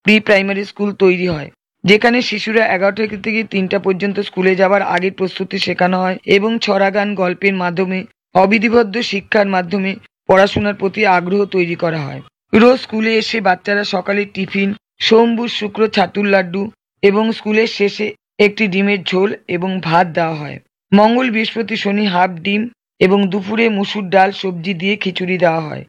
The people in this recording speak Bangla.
প্রি প্রাইমারি স্কুল তৈরি হয়, যেখানে শিশুরা 11টা থেকে 3টা পর্যন্ত স্কুলে যাবার আগের প্রস্তুতি শেখানো হয় এবং ছড়া গান গল্পের মাধ্যমে অবিধিবদ্ধ শিক্ষার মাধ্যমে পড়াশোনার প্রতি আগ্রহ তৈরি করা হয়। রোজ স্কুলে এসে বাচ্চারা সকালে টিফিন, সোম বুধ শুক্র ছাতুর লাড্ডু এবং স্কুলের শেষে একটি ডিমের ঝোল এবং ভাত দেওয়া হয়। মঙ্গল বৃহস্পতি শনি হাফ ডিম এবং দুপুরে মুসুর ডাল সবজি দিয়ে খিচুড়ি দেওয়া হয়।